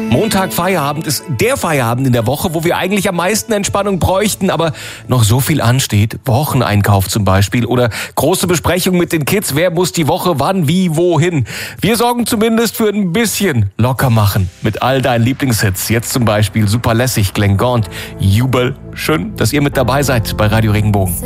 Montag Feierabend ist der Feierabend in der Woche, wo wir eigentlich am meisten Entspannung bräuchten, aber noch so viel ansteht. Wocheneinkauf zum Beispiel oder große Besprechung mit den Kids. Wer muss die Woche wann, wie, wohin? Wir sorgen zumindest für ein bisschen locker machen mit all deinen Lieblingshits. Jetzt zum Beispiel super lässig, Glenn Gaunt, Jubel. Schön, dass ihr mit dabei seid bei Radio Regenbogen.